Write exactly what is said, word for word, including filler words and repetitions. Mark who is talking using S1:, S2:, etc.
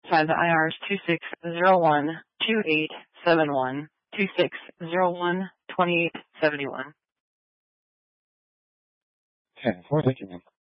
S1: Five the I R is two six zero one two eight seven one two six zero one twenty eight seventy one.
S2: Ten four, thank you, ma'am.